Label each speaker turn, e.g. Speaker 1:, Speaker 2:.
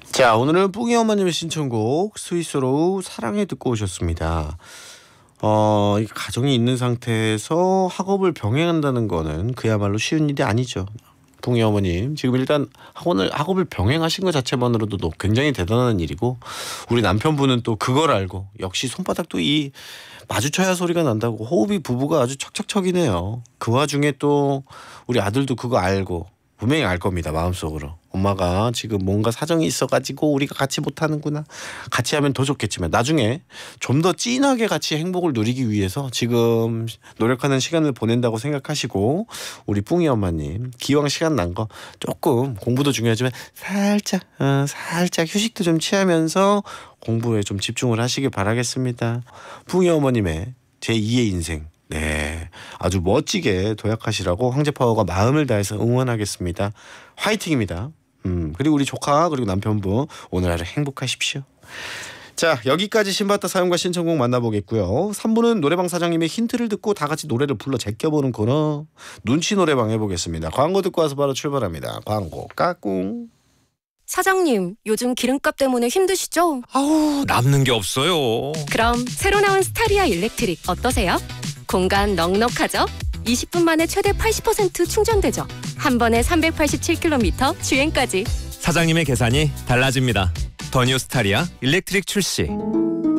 Speaker 1: 자, 오늘은 뿡이 어머님의 신청곡 스위스로우 사랑해 듣고 오셨습니다. 이 가정이 있는 상태에서 학업을 병행한다는 거는 그야말로 쉬운 일이 아니죠. 뿡이 어머님 지금 일단 학업을 병행하신 것 자체만으로도 굉장히 대단한 일이고, 우리 남편분은 또 그걸 알고 역시 손바닥도 이 마주쳐야 소리가 난다고 호흡이 부부가 아주 척척척이네요. 그 와중에 또 우리 아들도 그거 알고 분명히 알 겁니다. 마음속으로 엄마가 지금 뭔가 사정이 있어가지고 우리가 같이 못하는구나, 같이 하면 더 좋겠지만 나중에 좀 더 진하게 같이 행복을 누리기 위해서 지금 노력하는 시간을 보낸다고 생각하시고, 우리 뿡이 엄마님 기왕 시간 난 거 조금 공부도 중요하지만 살짝 휴식도 좀 취하면서 공부에 좀 집중을 하시길 바라겠습니다. 뿡이 어머님의 제2의 인생, 네, 아주 멋지게 도약하시라고 황제파워가 마음을 다해서 응원하겠습니다. 화이팅입니다. 그리고 우리 조카 그리고 남편분 오늘 하루 행복하십시오. 자, 여기까지 신봤다 사연과 신청곡 만나보겠고요. 3부는 노래방 사장님의 힌트를 듣고 다 같이 노래를 불러 제껴보는 코너 눈치 노래방 해보겠습니다. 광고 듣고 와서 바로 출발합니다. 광고 까꿍.
Speaker 2: 사장님, 요즘 기름값 때문에 힘드시죠?
Speaker 3: 아우, 남는 게 없어요.
Speaker 2: 그럼 새로 나온 스타리아 일렉트릭 어떠세요? 공간 넉넉하죠? 20분 만에 최대 80% 충전되죠? 한 번에 387km 주행까지.
Speaker 3: 사장님의 계산이 달라집니다. 더 뉴 스타리아 일렉트릭 출시.